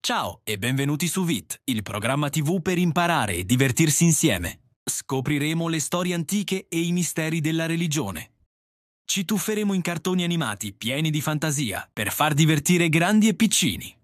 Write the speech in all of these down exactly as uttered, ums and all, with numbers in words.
Ciao e benvenuti su V I T, il programma T V per imparare e divertirsi insieme. Scopriremo le storie antiche e i misteri della religione. Ci tufferemo in cartoni animati pieni di fantasia per far divertire grandi e piccini.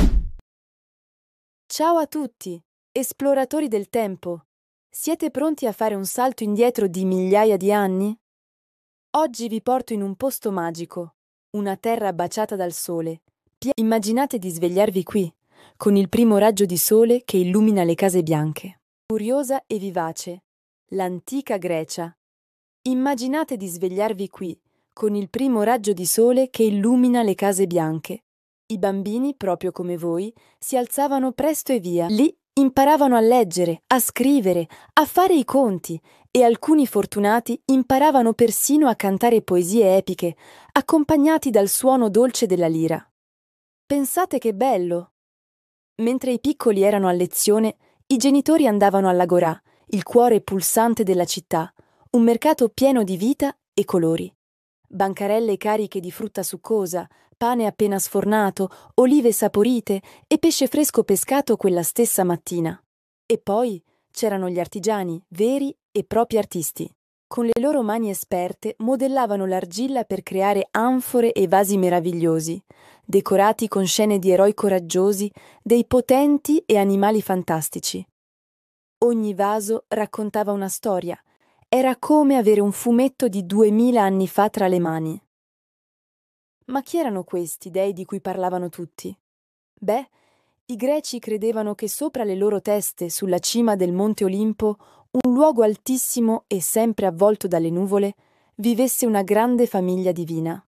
Ciao a tutti, esploratori del tempo. Siete pronti a fare un salto indietro di migliaia di anni? Oggi vi porto in un posto magico, una terra baciata dal sole. Immaginate di svegliarvi qui, con il primo raggio di sole che illumina le case bianche. Curiosa e vivace, l'antica Grecia. Immaginate di svegliarvi qui, con il primo raggio di sole che illumina le case bianche. I bambini, proprio come voi, si alzavano presto e via. Lì imparavano a leggere, a scrivere, a fare i conti e alcuni fortunati imparavano persino a cantare poesie epiche, accompagnati dal suono dolce della lira. Pensate che bello! Mentre i piccoli erano a lezione, i genitori andavano all'agorà, il cuore pulsante della città, un mercato pieno di vita e colori. Bancarelle cariche di frutta succosa, pane appena sfornato, olive saporite e pesce fresco pescato quella stessa mattina. E poi c'erano gli artigiani, veri e propri artisti. Con le loro mani esperte modellavano l'argilla per creare anfore e vasi meravigliosi, decorati con scene di eroi coraggiosi, dei potenti e animali fantastici. Ogni vaso raccontava una storia. Era come avere un fumetto di duemila anni fa tra le mani. Ma chi erano questi dei di cui parlavano tutti? Beh, i greci credevano che sopra le loro teste, sulla cima del Monte Olimpo, un luogo altissimo e sempre avvolto dalle nuvole, vivesse una grande famiglia divina.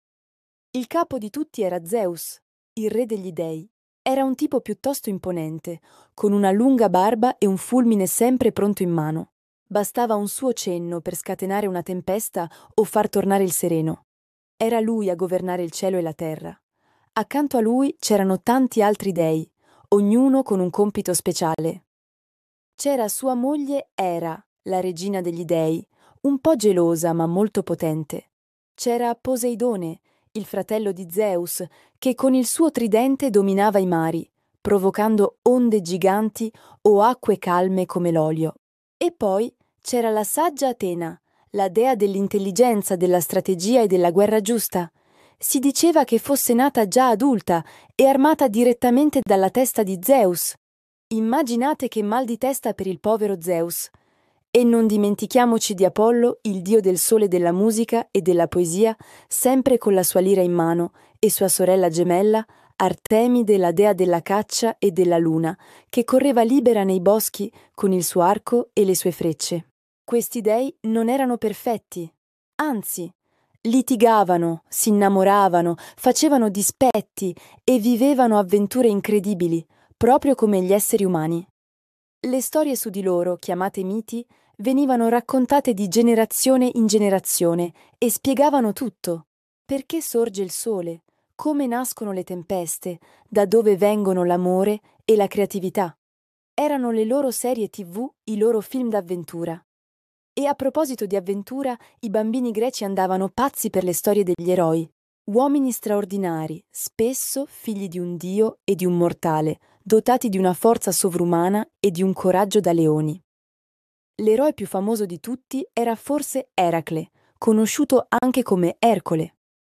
Il capo di tutti era Zeus, il re degli dei. Era un tipo piuttosto imponente, con una lunga barba e un fulmine sempre pronto in mano. Bastava un suo cenno per scatenare una tempesta o far tornare il sereno. Era lui a governare il cielo e la terra. Accanto a lui c'erano tanti altri dei, ognuno con un compito speciale. C'era sua moglie Era, la regina degli dei, un po' gelosa ma molto potente. C'era Poseidone, il fratello di Zeus, che con il suo tridente dominava i mari, provocando onde giganti o acque calme come l'olio. E poi c'era la saggia Atena, la dea dell'intelligenza, della strategia e della guerra giusta. Si diceva che fosse nata già adulta e armata direttamente dalla testa di Zeus. Immaginate che mal di testa per il povero Zeus. E non dimentichiamoci di Apollo, il dio del sole, della musica e della poesia, sempre con la sua lira in mano, e sua sorella gemella, Artemide, la dea della caccia e della luna, che correva libera nei boschi con il suo arco e le sue frecce. Questi dei non erano perfetti, anzi, litigavano, si innamoravano, facevano dispetti e vivevano avventure incredibili, proprio come gli esseri umani. Le storie su di loro, chiamate miti, venivano raccontate di generazione in generazione e spiegavano tutto. Perché sorge il sole, come nascono le tempeste, da dove vengono l'amore e la creatività. Erano le loro serie tivù, i loro film d'avventura. E a proposito di avventura, i bambini greci andavano pazzi per le storie degli eroi. Uomini straordinari, spesso figli di un dio e di un mortale, dotati di una forza sovrumana e di un coraggio da leoni. L'eroe più famoso di tutti era forse Eracle, conosciuto anche come Ercole.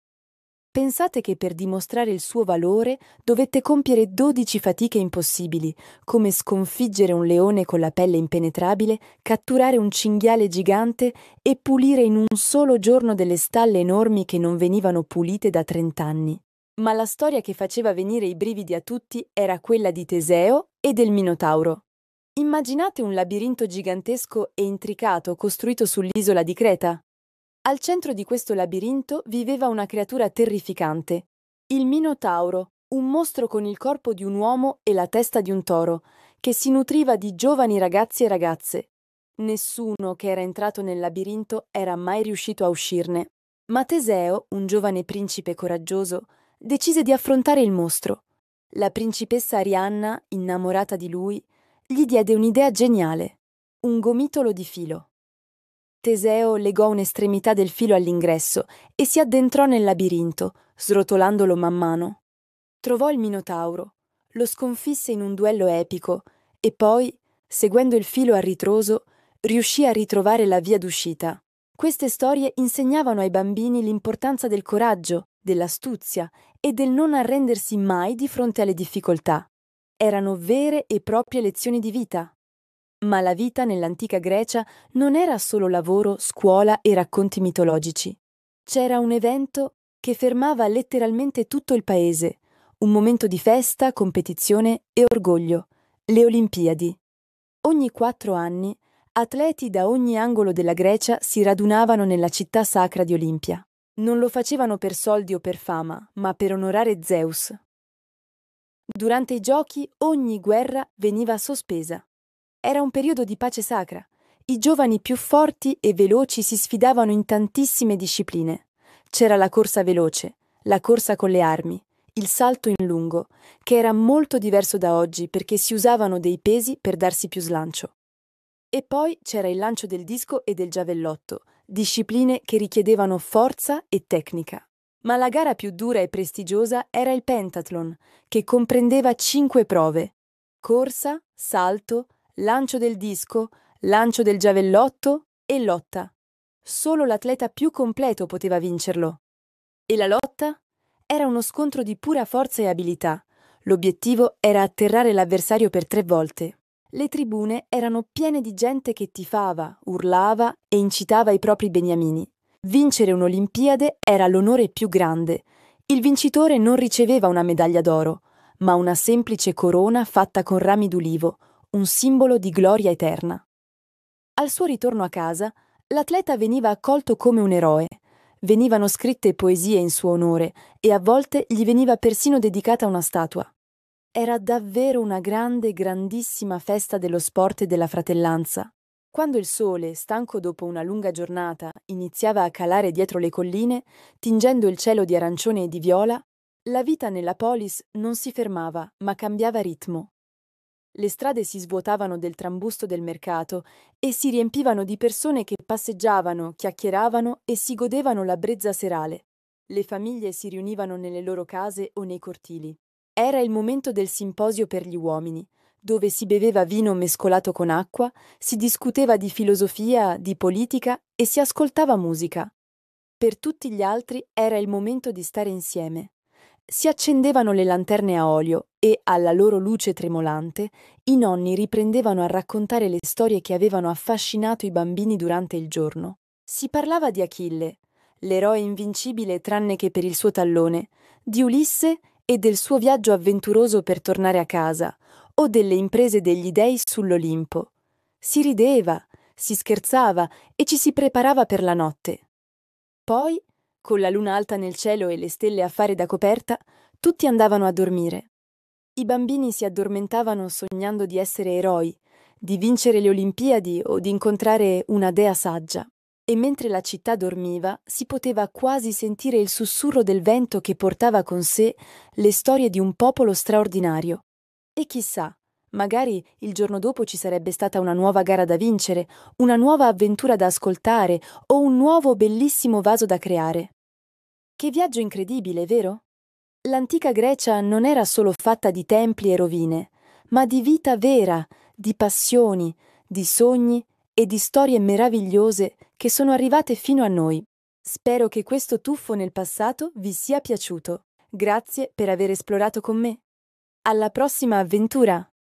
Pensate che per dimostrare il suo valore dovette compiere dodici fatiche impossibili, come sconfiggere un leone con la pelle impenetrabile, catturare un cinghiale gigante e pulire in un solo giorno delle stalle enormi che non venivano pulite da trent'anni. Ma la storia che faceva venire i brividi a tutti era quella di Teseo e del Minotauro. Immaginate un labirinto gigantesco e intricato costruito sull'isola di Creta. Al centro di questo labirinto viveva una creatura terrificante, il Minotauro, un mostro con il corpo di un uomo e la testa di un toro, che si nutriva di giovani ragazzi e ragazze. Nessuno che era entrato nel labirinto era mai riuscito a uscirne. Ma Teseo, un giovane principe coraggioso, decise di affrontare il mostro. La principessa Arianna, innamorata di lui, gli diede un'idea geniale, un gomitolo di filo. Teseo legò un'estremità del filo all'ingresso e si addentrò nel labirinto, srotolandolo man mano. Trovò il Minotauro, lo sconfisse in un duello epico e poi, seguendo il filo a ritroso, riuscì a ritrovare la via d'uscita. Queste storie insegnavano ai bambini l'importanza del coraggio, dell'astuzia e del non arrendersi mai di fronte alle difficoltà. Erano vere e proprie lezioni di vita. Ma la vita nell'antica Grecia non era solo lavoro, scuola e racconti mitologici. C'era un evento che fermava letteralmente tutto il paese, un momento di festa, competizione e orgoglio, le Olimpiadi. Ogni quattro anni, atleti da ogni angolo della Grecia si radunavano nella città sacra di Olimpia. Non lo facevano per soldi o per fama, ma per onorare Zeus. Durante i giochi ogni guerra veniva sospesa. Era un periodo di pace sacra. I giovani più forti e veloci si sfidavano in tantissime discipline. C'era la corsa veloce, la corsa con le armi, il salto in lungo, che era molto diverso da oggi perché si usavano dei pesi per darsi più slancio. E poi c'era il lancio del disco e del giavellotto, discipline che richiedevano forza e tecnica. Ma la gara più dura e prestigiosa era il pentathlon, che comprendeva cinque prove: corsa, salto, lancio del disco, lancio del giavellotto e lotta. Solo l'atleta più completo poteva vincerlo. E la lotta? Era uno scontro di pura forza e abilità. L'obiettivo era atterrare l'avversario per tre volte. Le tribune erano piene di gente che tifava, urlava e incitava i propri beniamini. Vincere un'Olimpiade era l'onore più grande. Il vincitore non riceveva una medaglia d'oro, ma una semplice corona fatta con rami d'ulivo, un simbolo di gloria eterna. Al suo ritorno a casa, l'atleta veniva accolto come un eroe. Venivano scritte poesie in suo onore e a volte gli veniva persino dedicata una statua. Era davvero una grande, grandissima festa dello sport e della fratellanza. Quando il sole, stanco dopo una lunga giornata, iniziava a calare dietro le colline, tingendo il cielo di arancione e di viola, la vita nella polis non si fermava, ma cambiava ritmo. Le strade si svuotavano del trambusto del mercato e si riempivano di persone che passeggiavano, chiacchieravano e si godevano la brezza serale. Le famiglie si riunivano nelle loro case o nei cortili. Era il momento del simposio per gli uomini, dove si beveva vino mescolato con acqua, si discuteva di filosofia, di politica e si ascoltava musica. Per tutti gli altri era il momento di stare insieme. Si accendevano le lanterne a olio e, alla loro luce tremolante, i nonni riprendevano a raccontare le storie che avevano affascinato i bambini durante il giorno. Si parlava di Achille, l'eroe invincibile tranne che per il suo tallone, di Ulisse e del suo viaggio avventuroso per tornare a casa, o delle imprese degli dei sull'Olimpo. Si rideva, si scherzava e ci si preparava per la notte. Poi, con la luna alta nel cielo e le stelle a fare da coperta, tutti andavano a dormire. I bambini si addormentavano sognando di essere eroi, di vincere le Olimpiadi o di incontrare una dea saggia. E mentre la città dormiva, si poteva quasi sentire il sussurro del vento che portava con sé le storie di un popolo straordinario. E chissà, magari il giorno dopo ci sarebbe stata una nuova gara da vincere, una nuova avventura da ascoltare o un nuovo bellissimo vaso da creare. Che viaggio incredibile, vero? L'antica Grecia non era solo fatta di templi e rovine, ma di vita vera, di passioni, di sogni e di storie meravigliose che sono arrivate fino a noi. Spero che questo tuffo nel passato vi sia piaciuto. Grazie per aver esplorato con me. Alla prossima avventura!